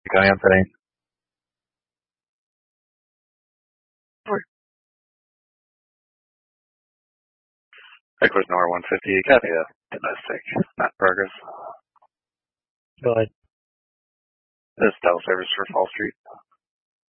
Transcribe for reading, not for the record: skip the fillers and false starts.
Going on today. Equus Nor 150, copy domestic, not progress. Go ahead. This is Del Service for Fall Street.